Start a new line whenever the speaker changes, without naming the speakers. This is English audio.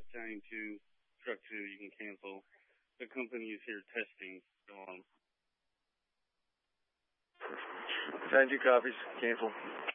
Battalion 2, Truck 2, you can cancel. The company is here testing. Go on.
Battalion 2 copies. Cancel.